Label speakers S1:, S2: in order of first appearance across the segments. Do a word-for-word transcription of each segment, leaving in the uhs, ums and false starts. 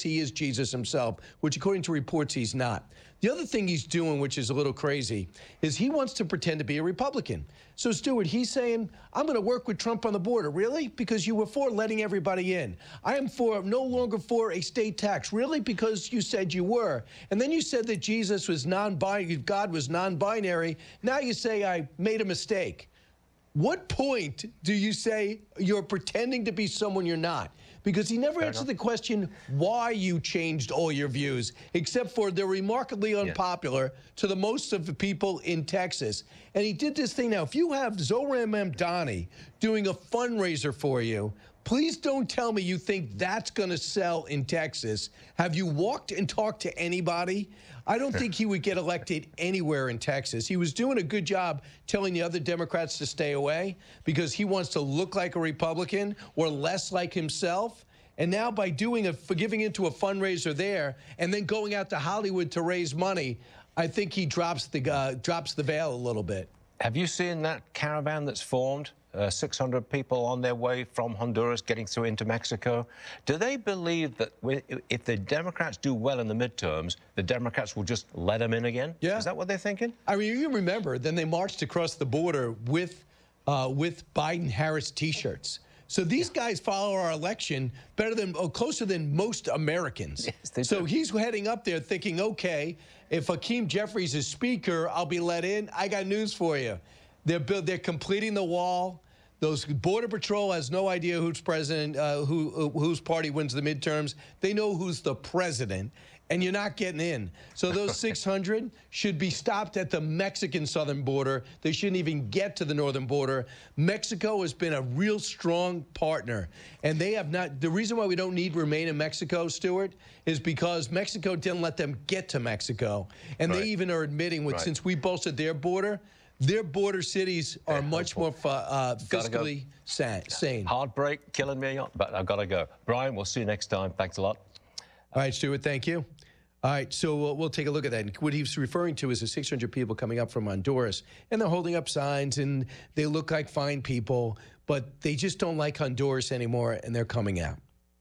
S1: he is Jesus himself, which according to reports, he's not. The other thing he's doing, which is a little crazy, is he wants to pretend to be a Republican. So, Stuart, he's saying, I'm going to work with Trump on the border. Really? Because you were for letting everybody in. I am for no longer for a state tax. Really? Because you said you were. And then you said that Jesus was non-binary, God was non-binary. Now you say I made a mistake. What point do you say you're pretending to be someone you're not? Because he never
S2: Fair
S1: answered
S2: enough.
S1: the question why you changed all your views, except for they're remarkably unpopular yeah. to the most of the people in Texas. And he did this thing now. If you have Zohran Mamdani doing a fundraiser for you, please don't tell me you think that's going to sell in Texas. Have you walked and talked to anybody? I don't think he would get elected anywhere in Texas. He was doing a good job telling the other Democrats to stay away because he wants to look like a Republican or less like himself. And now by doing a, for giving into a fundraiser there and then going out to Hollywood to raise money, I think he drops the, uh, drops the veil a little bit.
S2: Have you seen that caravan that's formed? Uh, six hundred people on their way from Honduras getting through into Mexico. Do they believe that if the Democrats do well in the midterms, the Democrats will just let them in again?
S1: Yeah.
S2: Is that what they're thinking?
S1: I mean, you remember, then they marched across the border with, uh, with Biden-Harris T-shirts. So these yeah. guys follow our election better than, oh, closer than most Americans.
S2: Yes, they
S1: so
S2: do.
S1: He's heading up there thinking, okay, if Hakeem Jeffries is speaker, I'll be let in. I got news for you. They're, they're completing the wall. Those Border Patrol has no idea who's president, uh, who, whose party wins the midterms. They know who's the president, and you're not getting in. So those six hundred should be stopped at the Mexican southern border. They shouldn't even get to the northern border. Mexico has been a real strong partner, and they have not. The reason why we don't need to remain in Mexico, Stuart, is because Mexico didn't let them get to Mexico, and
S2: right.
S1: they even are admitting, with,
S2: right.
S1: since we bolstered their border, their border cities are
S2: Very
S1: much
S2: helpful.
S1: more uh, fiscally sa sane.
S2: Heartbreak, killing me, but I've got to go. Brian, we'll see you next time. Thanks a lot.
S1: All right, Stuart, thank you. All right, so we'll, we'll take a look at that. And what he's referring to is the six hundred people coming up from Honduras, and they're holding up signs, and they look like fine people, but they just don't like Honduras anymore, and they're coming out.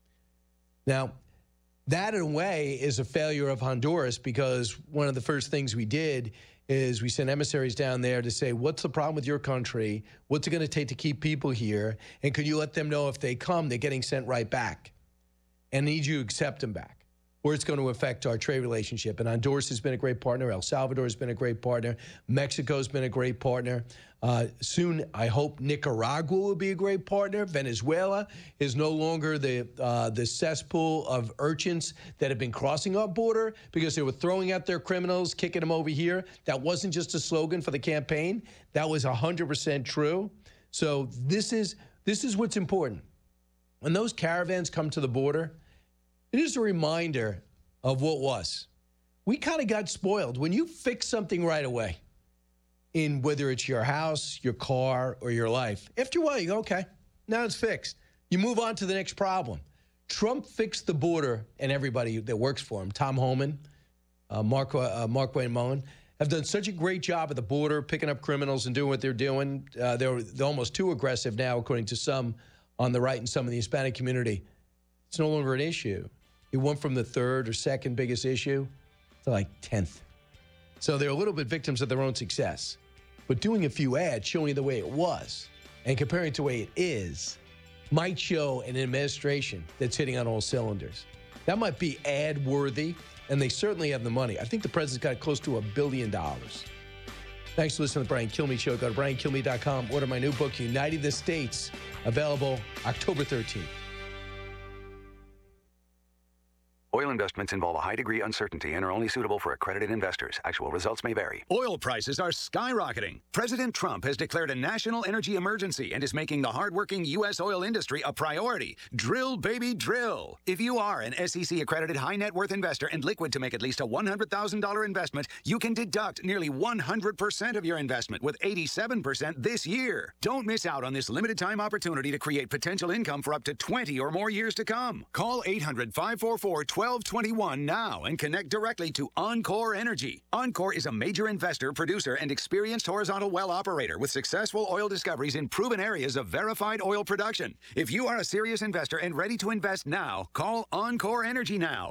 S1: Now, that, in a way, is a failure of Honduras, because one of the first things we did is we sent emissaries down there to say, what's the problem with your country? What's it going to take to keep people here? And could you let them know if they come, they're getting sent right back? And need you to accept them back, or it's going to affect our trade relationship. And Honduras has been a great partner. El Salvador has been a great partner. Mexico's been a great partner. Uh, soon, I hope Nicaragua will be a great partner. Venezuela is no longer the, uh, the cesspool of urchins that have been crossing our border because they were throwing out their criminals, kicking them over here. That wasn't just a slogan for the campaign. That was one hundred percent true. So this is, this is what's important. When those caravans come to the border, it is a reminder of what was. We kind of got spoiled. When you fix something right away, in whether it's your house, your car, or your life, after a while you go, okay, now it's fixed. You move on to the next problem. Trump fixed the border, and everybody that works for him, Tom Homan, uh, Mark, uh, Mark Wayne Mullen, have done such a great job at the border, picking up criminals and doing what they're doing. Uh, they're, they're almost too aggressive now, according to some on the right and some of the Hispanic community. It's no longer an issue. It went from the third or second biggest issue to like tenth. So they're a little bit victims of their own success. But doing a few ads showing you the way it was and comparing it to the way it is might show an administration that's hitting on all cylinders. That might be ad-worthy, and they certainly have the money. I think the president's got close to a billion dollars. Thanks for listening to the Brian Kilmeade Show. Go to brian kilmeade dot com. Order my new book, United the States, available October thirteenth.
S3: Oil investments involve a high degree of uncertainty and are only suitable for accredited investors. Actual results may vary.
S4: Oil prices are skyrocketing. President Trump has declared a national energy emergency and is making the hardworking U S oil industry a priority. Drill, baby, drill. If you are an S E C-accredited high net worth investor and liquid to make at least a one hundred thousand dollar investment, you can deduct nearly one hundred percent of your investment with eighty-seven percent this year. Don't miss out on this limited time opportunity to create potential income for up to twenty or more years to come. Call eight hundred, five four four, one two two one now and connect directly to Encore Energy. Encore is a major investor, producer, and experienced horizontal well operator with successful oil discoveries in proven areas of verified oil production. If you are a serious investor and ready to invest now, call Encore Energy now.